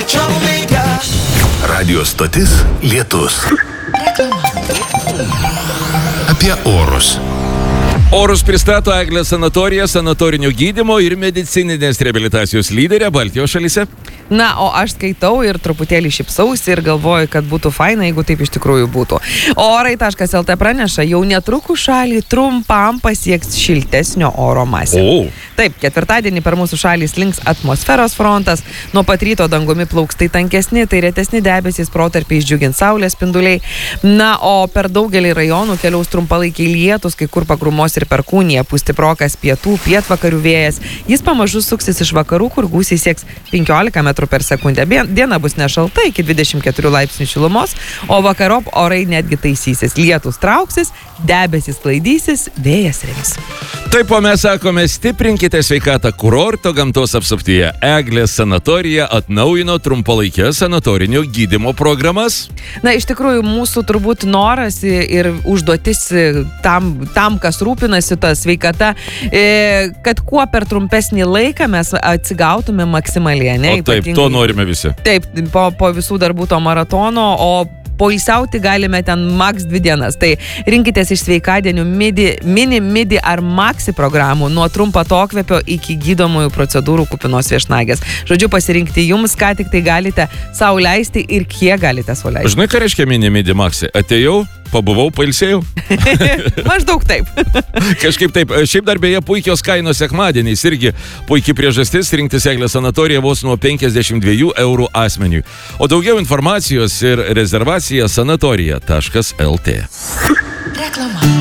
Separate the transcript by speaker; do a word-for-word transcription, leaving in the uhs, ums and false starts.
Speaker 1: Radio stotis Lietus. Apie orus.
Speaker 2: Orus pristato Eglė sanatorija, sanatorinio gydymo ir medicininės reabilitacijos lyderė Baltijos šalyse.
Speaker 3: Na, o aš skaitau ir truputėlį šipsausi ir galvoju, kad būtų faina, jeigu taip iš tikrųjų būtų. Orai taškas el tė praneša, jau netrukus šalį trumpam pasieks šiltesnio oro masė.
Speaker 2: O.
Speaker 3: Taip, ketvirtadienį per mūsų šalį slinks atmosferos frontas, nuo pat ryto dangumi plauks tai tankesni, tai retesni debesys, protarpiais džiugins saulės spinduliai. Na, o per daugelį rajonų keliaus trumpalaikiai lietus, kai kur pagrumos ir perkūnija, pūs stiprokas pietų, pietvakarių vėjas. Jis pamažu suksis iš vakarų, kur gūsiai sieks penkiolika metrų per sekundę. Diena bus nešalta iki dvidešimt keturių laipsnių šilumos, o vakarop orai netgi taisysis. Lietus trauksis, debesys sklaidysis, vėjas rims.
Speaker 2: Taip, o mes sakome, stiprinkite sveikatą kurorto gamtos apsuptyje. Eglės sanatorija atnaujino trumpalaikės sanatorinio gydymo programas.
Speaker 3: Na, iš tikrųjų, mūsų turbūt noras ir užduotis tam, tam kas rūpinasi tą sveikatą, kad kuo per trumpesnį laiką mes atsigautume maksimaliai. Ne?
Speaker 2: O taip, to norime visi.
Speaker 3: Taip, po, po visų darbų to maratono, o poilsiauti galime ten maks dvi dienas. Tai rinkitės iš sveikadienių midi, mini, midi ar maxi programų nuo trumpo atokvėpio iki gydomųjų procedūrų kupinos viešnagės. Žodžiu, pasirinkti jums, ką tik tai galite sau leisti ir kiek galite sau leisti.
Speaker 2: Žinai, ką reiškia mini, midi, maxi? Atėjau, pabuvau, pailsėjau.
Speaker 3: Maždaug taip.
Speaker 2: Kažkaip taip. Šiaip dar beje puikios kainos sekmadieniais. Irgi puikiai priežastis rinktis Eglės sanatoriją vos nuo penkiasdešimt dviejų eurų asmeniui. O daugiau informacijos ir rezervacija sanatorija taškas el tė.
Speaker 4: Reklama.